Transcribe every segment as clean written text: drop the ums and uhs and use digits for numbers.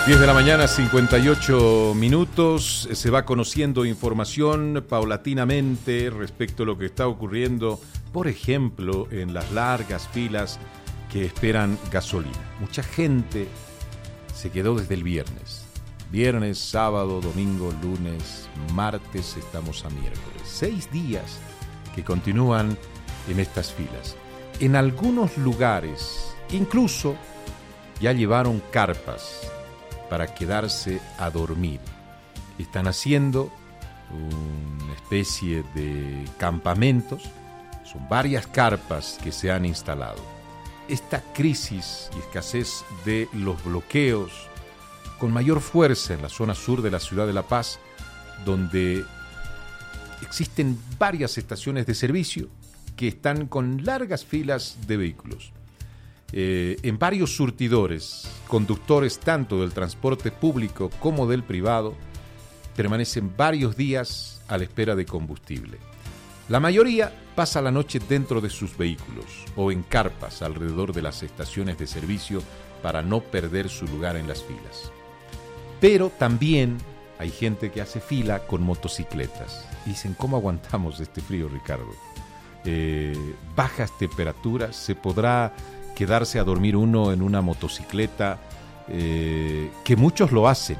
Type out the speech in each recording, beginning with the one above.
10 de la mañana, 58 minutos. Se va conociendo información paulatinamente respecto a lo que está ocurriendo, por ejemplo, en las largas filas que esperan gasolina. Mucha gente se quedó desde el viernes. Viernes, sábado, domingo, lunes, martes, estamos a miércoles. 6 días que continúan en estas filas. En algunos lugares, incluso, ya llevaron carpas para quedarse a dormir. Están haciendo una especie de campamentos. Son varias carpas que se han instalado. Esta crisis y escasez de los bloqueos con mayor fuerza en la zona sur de la ciudad de La Paz, donde existen varias estaciones de servicio que están con largas filas de vehículos. En varios surtidores, conductores tanto del transporte público como del privado permanecen varios días a la espera de combustible. La mayoría pasa la noche dentro de sus vehículos o en carpas alrededor de las estaciones de servicio para no perder su lugar en las filas. Pero también hay gente que hace fila con motocicletas. Dicen, ¿cómo aguantamos este frío, Ricardo? Bajas temperaturas, ¿se podrá quedarse a dormir uno en una motocicleta? Que muchos lo hacen,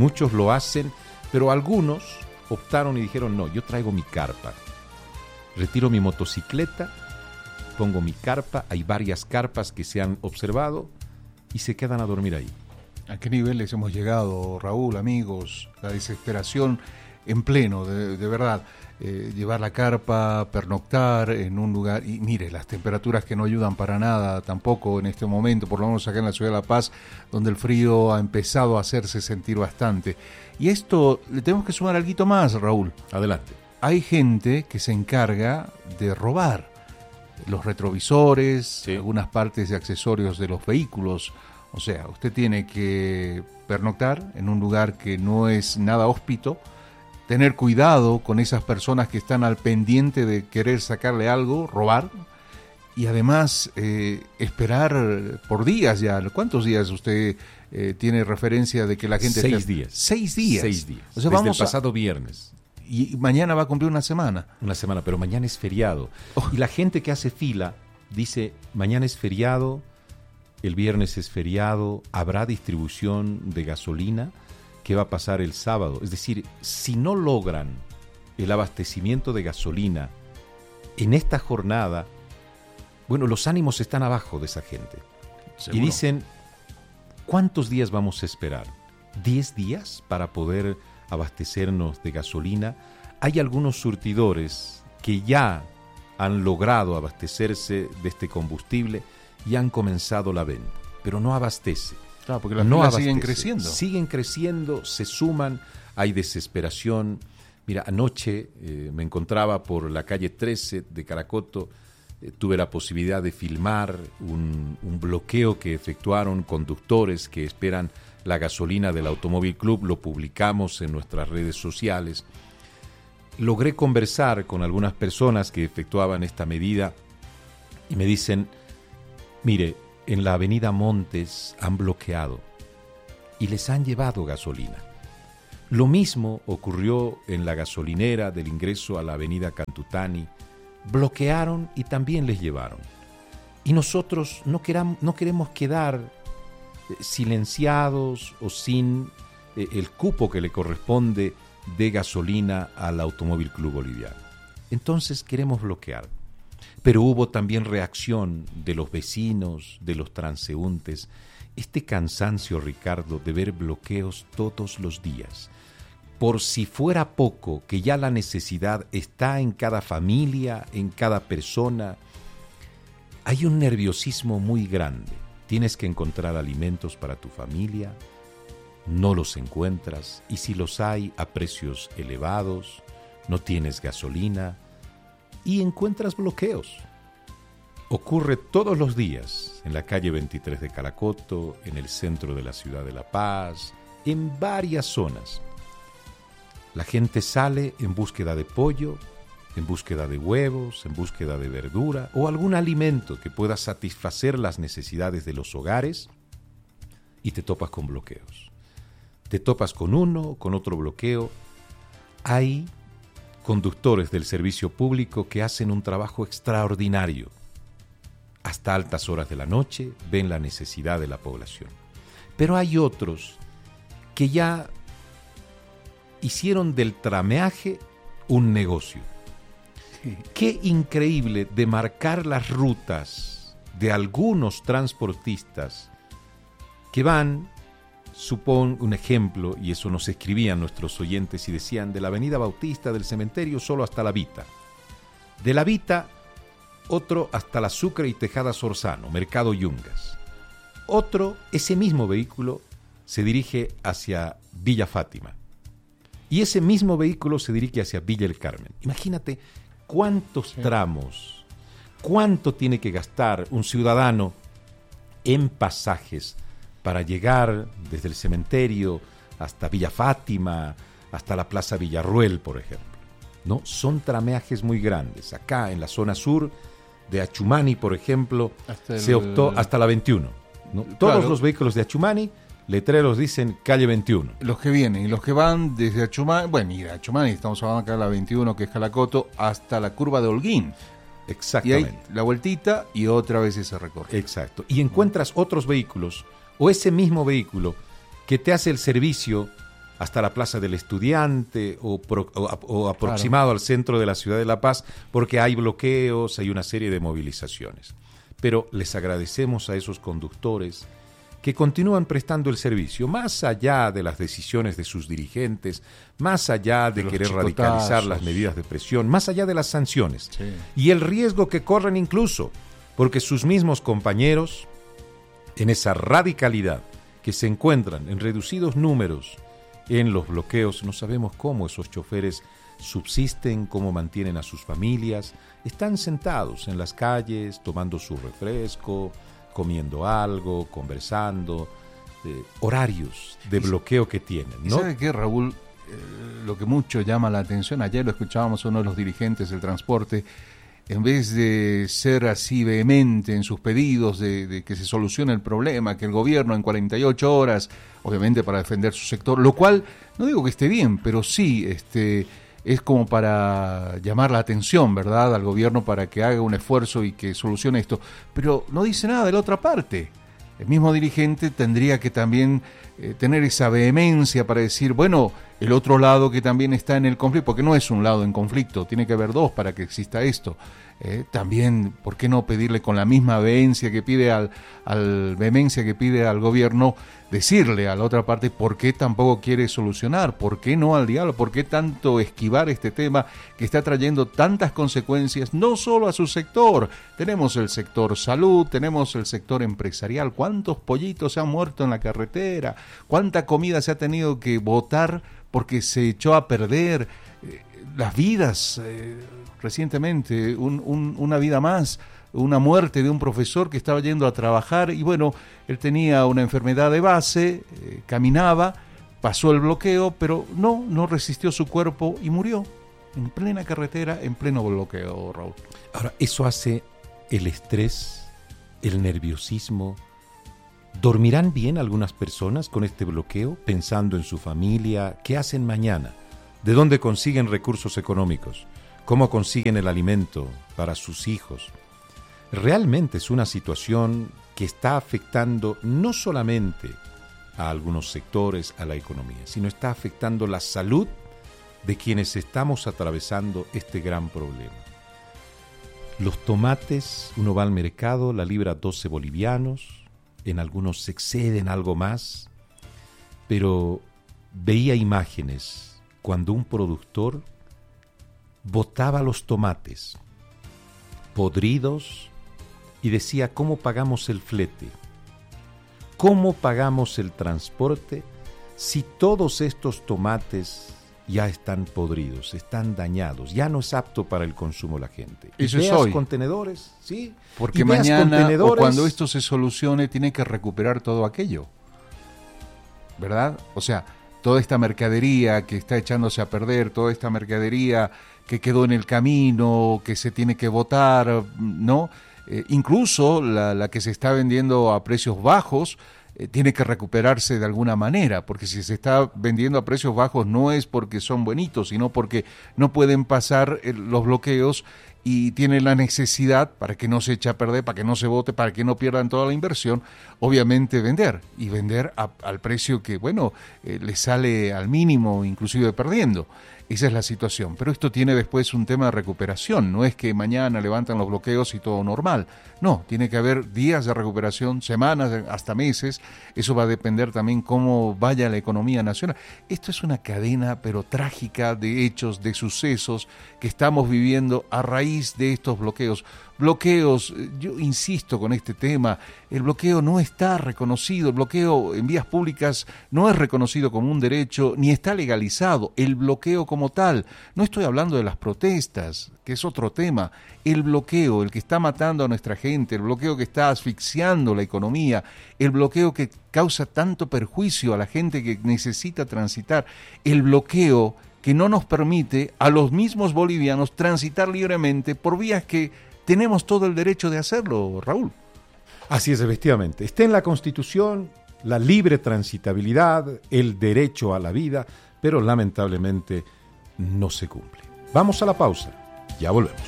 pero algunos optaron y dijeron, no, yo traigo mi carpa. Retiro mi motocicleta, pongo mi carpa, hay varias carpas que se han observado y se quedan a dormir ahí. ¿A qué niveles hemos llegado, Raúl, amigos? La desesperación en pleno, de verdad. Llevar la carpa, pernoctar en un lugar, y mire, las temperaturas que no ayudan para nada tampoco en este momento, por lo menos acá en la ciudad de La Paz, donde el frío ha empezado a hacerse sentir bastante. Y esto, le tenemos que sumar algo más, Raúl. Adelante. Hay gente que se encarga de robar los retrovisores, sí, algunas partes y accesorios de los vehículos. O sea, usted tiene que pernoctar en un lugar que no es nada hóspito, tener cuidado con esas personas que están al pendiente de querer sacarle algo, robar, y además esperar por días ya. ¿Cuántos días usted tiene referencia de que la gente... 6 días. 6 días. 6 días. O sea, desde el pasado viernes. Y mañana va a cumplir una semana. Una semana, pero mañana es feriado. Y la gente que hace fila dice, mañana es feriado, el viernes es feriado, habrá distribución de gasolina. ¿Qué va a pasar el sábado? Es decir, si no logran el abastecimiento de gasolina en esta jornada, bueno, los ánimos están abajo de esa gente. ¿Seguro? Y dicen, ¿cuántos días vamos a esperar? ¿10 días para poder abastecernos de gasolina? Hay algunos surtidores que ya han logrado abastecerse de este combustible y han comenzado la venta, pero no abastece. Claro, porque las filas siguen creciendo. Siguen creciendo, se suman, hay desesperación. Mira, anoche me encontraba por la calle 13 de Caracoto, tuve la posibilidad de filmar un bloqueo que efectuaron conductores que esperan la gasolina del Automóvil Club, lo publicamos en nuestras redes sociales. Logré conversar con algunas personas que efectuaban esta medida y me dicen, mire, en la avenida Montes han bloqueado y les han llevado gasolina. Lo mismo ocurrió en la gasolinera del ingreso a la avenida Cantutani. Bloquearon y también les llevaron. Y nosotros no queremos quedar silenciados o sin el cupo que le corresponde de gasolina al Automóvil Club Boliviano. Entonces queremos bloquear. Pero hubo también reacción de los vecinos, de los transeúntes. Este cansancio, Ricardo, de ver bloqueos todos los días. Por si fuera poco, que ya la necesidad está en cada familia, en cada persona, hay un nerviosismo muy grande. Tienes que encontrar alimentos para tu familia, no los encuentras, y si los hay a precios elevados, no tienes gasolina, y encuentras bloqueos. Ocurre todos los días en la calle 23 de Caracoto, en el centro de la ciudad de La Paz, en varias zonas. La gente sale en búsqueda de pollo, en búsqueda de huevos, en búsqueda de verdura o algún alimento que pueda satisfacer las necesidades de los hogares y te topas con bloqueos. te topas con uno, con otro bloqueo. Hay conductores del servicio público que hacen un trabajo extraordinario. Hasta altas horas de la noche ven la necesidad de la población. Pero hay otros que ya hicieron del trameaje un negocio. Sí. Qué increíble de marcar las rutas de algunos transportistas que van, supón un ejemplo, y eso nos escribían nuestros oyentes y decían, de la Avenida Bautista del Cementerio solo hasta La Vita. De La Vita, otro hasta la Sucre y Tejada Sorzano, Mercado Yungas. Otro, ese mismo vehículo, se dirige hacia Villa Fátima. Y ese mismo vehículo se dirige hacia Villa El Carmen. Imagínate cuántos tramos, cuánto tiene que gastar un ciudadano en pasajes para llegar desde el cementerio hasta Villa Fátima, hasta la Plaza Villarruel, por ejemplo. ¿No? Son trameajes muy grandes. Acá en la zona sur de Achumani, por ejemplo, se optó hasta la 21. ¿No? Todos los vehículos de Achumani, letreros dicen calle 21. Los que vienen y los que van desde Achumani, bueno, y de Achumani estamos hablando acá de la 21, que es Jalacoto, hasta la curva de Holguín. Exactamente. Y ahí la vueltita y otra vez ese recorrido. Exacto. Y encuentras otros vehículos, o ese mismo vehículo, que te hace el servicio hasta la Plaza del Estudiante o aproximado al centro de la ciudad de La Paz, porque hay bloqueos, hay una serie de movilizaciones. Pero les agradecemos a esos conductores que continúan prestando el servicio, más allá de las decisiones de sus dirigentes, más allá de querer radicalizar las medidas de presión, más allá de las sanciones, sí, y el riesgo que corren incluso, porque sus mismos compañeros, en esa radicalidad que se encuentran en reducidos números en los bloqueos, no sabemos cómo esos choferes subsisten, cómo mantienen a sus familias, están sentados en las calles, tomando su refresco, comiendo algo, conversando, horarios de bloqueo que tienen, ¿no? ¿Sabe qué, Raúl? Lo que mucho llama la atención, ayer lo escuchábamos a uno de los dirigentes del transporte, en vez de ser así vehemente en sus pedidos de que se solucione el problema, que el gobierno en 48 horas, obviamente para defender su sector, lo cual no digo que esté bien, pero sí es como para llamar la atención, ¿verdad?, al gobierno para que haga un esfuerzo y que solucione esto, pero no dice nada de la otra parte. El mismo dirigente tendría que también tener esa vehemencia para decir, bueno, el otro lado que también está en el conflicto, porque no es un lado en conflicto, tiene que haber dos para que exista esto. También, ¿por qué no pedirle con la misma vehemencia que pide al gobierno, decirle a la otra parte por qué tampoco quiere solucionar, por qué no al diálogo, por qué tanto esquivar este tema que está trayendo tantas consecuencias, no solo a su sector? Tenemos el sector salud, tenemos el sector empresarial, cuántos pollitos se han muerto en la carretera, cuánta comida se ha tenido que botar porque se echó a perder, las vidas, recientemente una vida más, una muerte de un profesor que estaba yendo a trabajar y bueno, él tenía una enfermedad de base, caminaba, pasó el bloqueo, pero no resistió su cuerpo y murió en plena carretera, en pleno bloqueo, Raúl. Ahora, eso hace el estrés, el nerviosismo. ¿Dormirán bien algunas personas con este bloqueo, pensando en su familia? ¿Qué hacen mañana? ¿De dónde consiguen recursos económicos? ¿Cómo consiguen el alimento para sus hijos? Realmente es una situación que está afectando no solamente a algunos sectores, a la economía, sino está afectando la salud de quienes estamos atravesando este gran problema. Los tomates, uno va al mercado, la libra 12 bolivianos, en algunos se exceden algo más, pero veía imágenes cuando un productor botaba los tomates podridos y decía, ¿cómo pagamos el flete? ¿Cómo pagamos el transporte si todos estos tomates ya están podridos, están dañados, ya no es apto para el consumo de la gente? Eso es hoy. Contenedores, ¿sí? Porque mañana o cuando esto se solucione tiene que recuperar todo aquello, ¿verdad? O sea, toda esta mercadería que está echándose a perder, toda esta mercadería que quedó en el camino, que se tiene que botar, ¿no? Incluso la que se está vendiendo a precios bajos, tiene que recuperarse de alguna manera, porque si se está vendiendo a precios bajos no es porque son buenitos, sino porque no pueden pasar los bloqueos y tienen la necesidad, para que no se eche a perder, para que no se bote, para que no pierdan toda la inversión, obviamente vender, y vender al precio que, bueno, les sale al mínimo, inclusive perdiendo. Esa es la situación, pero esto tiene después un tema de recuperación, no es que mañana levantan los bloqueos y todo normal, no, tiene que haber días de recuperación, semanas, hasta meses, eso va a depender también cómo vaya la economía nacional. Esto es una cadena pero trágica de hechos, de sucesos que estamos viviendo a raíz de estos bloqueos. Bloqueos, yo insisto con este tema, el bloqueo no está reconocido, el bloqueo en vías públicas no es reconocido como un derecho, ni está legalizado, el bloqueo como tal. No estoy hablando de las protestas, que es otro tema, el bloqueo, el que está matando a nuestra gente, el bloqueo que está asfixiando la economía, el bloqueo que causa tanto perjuicio a la gente que necesita transitar, el bloqueo que no nos permite a los mismos bolivianos transitar libremente por vías que tenemos todo el derecho de hacerlo, Raúl. Así es, efectivamente. Está en la Constitución la libre transitabilidad, el derecho a la vida, pero lamentablemente no se cumple. Vamos a la pausa. Ya volvemos.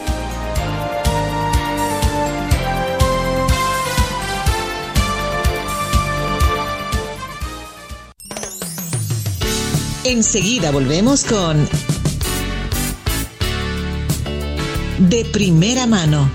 Enseguida volvemos con De Primera Mano.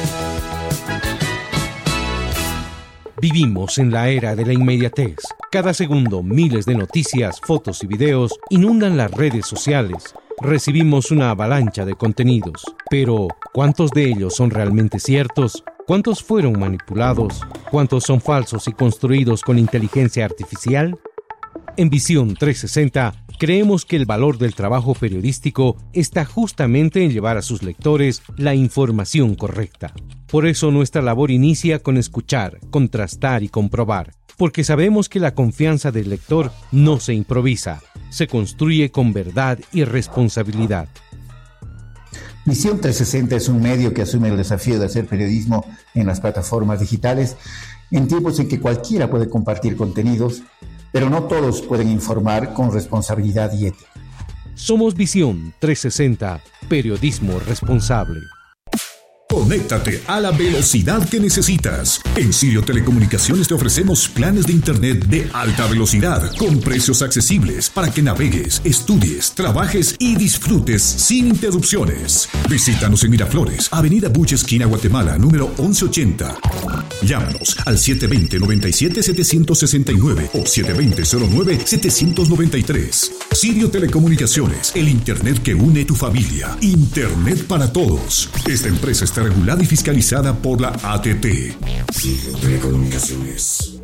Vivimos en la era de la inmediatez. Cada segundo, miles de noticias, fotos y videos inundan las redes sociales. Recibimos una avalancha de contenidos. Pero, ¿cuántos de ellos son realmente ciertos? ¿Cuántos fueron manipulados? ¿Cuántos son falsos y construidos con inteligencia artificial? En Visión 360, creemos que el valor del trabajo periodístico está justamente en llevar a sus lectores la información correcta. Por eso nuestra labor inicia con escuchar, contrastar y comprobar, porque sabemos que la confianza del lector no se improvisa, se construye con verdad y responsabilidad. Visión 360 es un medio que asume el desafío de hacer periodismo en las plataformas digitales, en tiempos en que cualquiera puede compartir contenidos, pero no todos pueden informar con responsabilidad y ética. Somos Visión 360, periodismo responsable. Conéctate a la velocidad que necesitas. En Sirio Telecomunicaciones te ofrecemos planes de internet de alta velocidad con precios accesibles para que navegues, estudies, trabajes y disfrutes sin interrupciones. Visítanos en Miraflores, Avenida Buche, esquina Guatemala, número 1180. Llámanos al 720-97-769 o 720-09-793. Sirio Telecomunicaciones, el internet que une tu familia. Internet para todos. Esta empresa está regulada y fiscalizada por la ATT. Sirio Telecomunicaciones.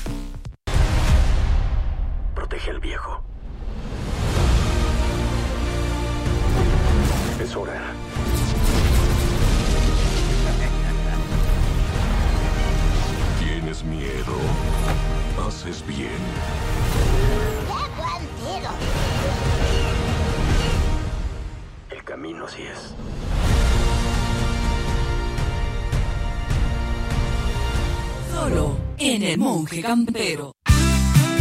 Protege al viejo. Es hora. ¿Tienes miedo? Haces bien. El camino así es. Solo en El Monje Campero.